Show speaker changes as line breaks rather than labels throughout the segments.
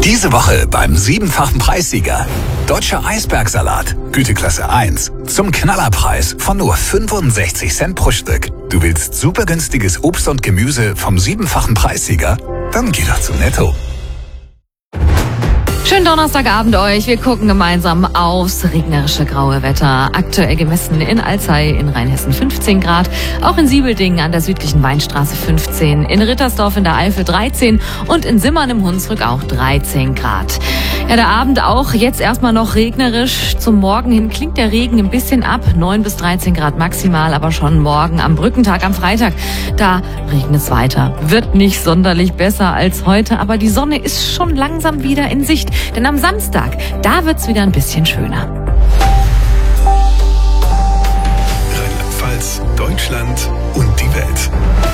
Diese Woche beim 7-fachen Preissieger. Deutscher Eisbergsalat, Güteklasse 1, zum Knallerpreis von nur 65 Cent pro Stück. Du willst super günstiges Obst und Gemüse vom 7-fachen Preissieger? Dann geh doch zu Netto.
Schönen Donnerstagabend euch. Wir gucken gemeinsam aufs regnerische graue Wetter. Aktuell gemessen in Alzey in Rheinhessen 15 Grad, auch in Siebeldingen an der südlichen Weinstraße 15, in Rittersdorf in der Eifel 13 und in Simmern im Hunsrück auch 13 Grad. Ja, der Abend auch jetzt erstmal noch regnerisch. Zum Morgen hin klingt der Regen ein bisschen ab, 9 bis 13 Grad maximal, aber schon morgen am Brückentag, am Freitag, da regnet es weiter. Wird nicht sonderlich besser als heute, aber die Sonne ist schon langsam wieder in Sicht. Denn am Samstag, da wird's wieder ein bisschen schöner.
Rheinland-Pfalz, Deutschland und die Welt.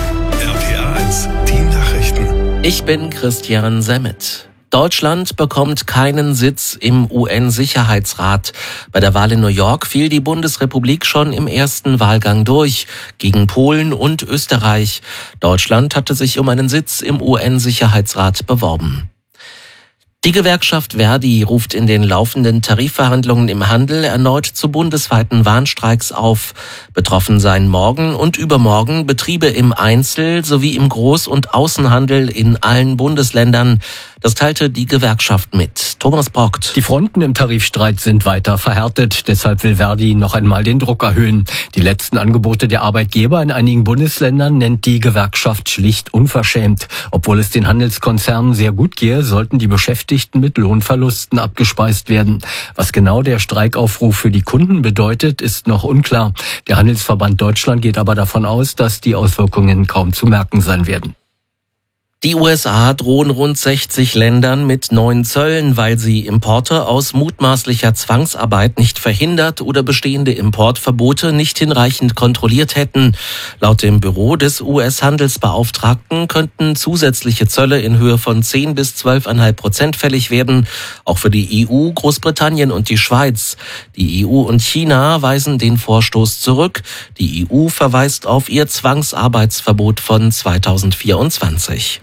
RPA 1, die Nachrichten.
Ich bin Christian Semmet. Deutschland bekommt keinen Sitz im UN-Sicherheitsrat. Bei der Wahl in New York fiel die Bundesrepublik schon im ersten Wahlgang durch, gegen Polen und Österreich. Deutschland hatte sich um einen Sitz im UN-Sicherheitsrat beworben. Die Gewerkschaft Verdi ruft in den laufenden Tarifverhandlungen im Handel erneut zu bundesweiten Warnstreiks auf. Betroffen seien morgen und übermorgen Betriebe im Einzel- sowie im Groß- und Außenhandel in allen Bundesländern. Das teilte die Gewerkschaft mit. Thomas Brockt.
Die Fronten im Tarifstreit sind weiter verhärtet. Deshalb will Verdi noch einmal den Druck erhöhen. Die letzten Angebote der Arbeitgeber in einigen Bundesländern nennt die Gewerkschaft schlicht unverschämt. Obwohl es den Handelskonzernen sehr gut gehe, sollten die Beschäftigten mit Lohnverlusten abgespeist werden. Was genau der Streikaufruf für die Kunden bedeutet, ist noch unklar. Der Handelsverband Deutschland geht aber davon aus, dass die Auswirkungen kaum zu merken sein werden.
Die USA drohen rund 60 Ländern mit neuen Zöllen, weil sie Importe aus mutmaßlicher Zwangsarbeit nicht verhindert oder bestehende Importverbote nicht hinreichend kontrolliert hätten. Laut dem Büro des US-Handelsbeauftragten könnten zusätzliche Zölle in Höhe von 10 bis 12,5% fällig werden, auch für die EU, Großbritannien und die Schweiz. Die EU und China weisen den Vorstoß zurück. Die EU verweist auf ihr Zwangsarbeitsverbot von 2024.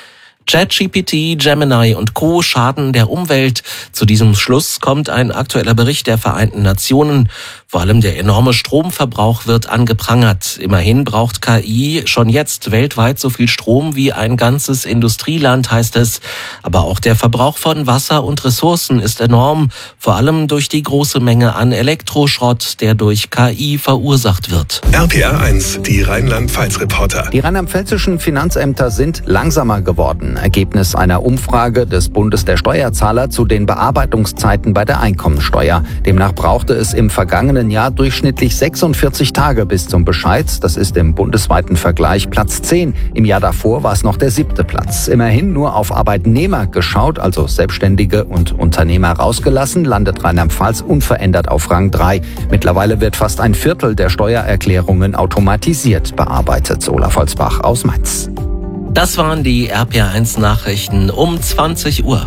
ChatGPT, Gemini und Co. schaden der Umwelt. Zu diesem Schluss kommt ein aktueller Bericht der Vereinten Nationen. Vor allem der enorme Stromverbrauch wird angeprangert. Immerhin braucht KI schon jetzt weltweit so viel Strom wie ein ganzes Industrieland, heißt es. Aber auch der Verbrauch von Wasser und Ressourcen ist enorm, vor allem durch die große Menge an Elektroschrott, der durch KI verursacht wird.
RPA 1, die Rheinland-Pfalz-Reporter.
Die rheinland-pfälzischen Finanzämter sind langsamer geworden. Ergebnis einer Umfrage des Bundes der Steuerzahler zu den Bearbeitungszeiten bei der Einkommensteuer. Demnach brauchte es im vergangenen Jahr durchschnittlich 46 Tage bis zum Bescheid. Das ist im bundesweiten Vergleich Platz 10. Im Jahr davor war es noch der 7. Platz. Immerhin nur auf Arbeitnehmer geschaut, also Selbstständige und Unternehmer rausgelassen, landet Rheinland-Pfalz unverändert auf Rang 3. Mittlerweile wird fast ein Viertel der Steuererklärungen automatisiert bearbeitet. Olaf Holzbach aus Mainz.
Das waren die RPA1 Nachrichten um 20 Uhr.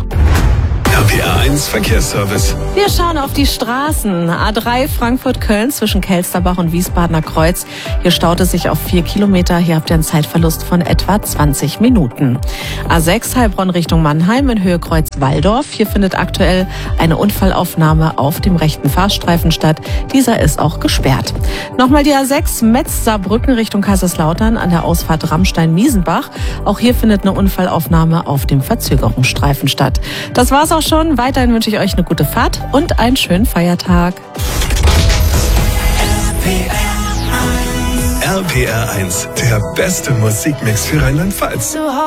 RPA 1 Verkehrsservice.
Wir schauen auf die Straßen. A3 Frankfurt-Köln zwischen Kelsterbach und Wiesbadener Kreuz. Hier staut es sich auf 4 Kilometer. Hier habt ihr einen Zeitverlust von etwa 20 Minuten. A6 Heilbronn Richtung Mannheim in Höhe Kreuz-Walldorf. Hier findet aktuell eine Unfallaufnahme auf dem rechten Fahrstreifen statt. Dieser ist auch gesperrt. Nochmal die A6 Metz-Saarbrücken Richtung Kaiserslautern an der Ausfahrt Rammstein-Miesenbach. Auch hier findet eine Unfallaufnahme auf dem Verzögerungsstreifen statt. Das war's auch schon. Weiterhin wünsche ich euch eine gute Fahrt und einen schönen Feiertag.
RPA 1, der beste Musikmix für Rheinland-Pfalz.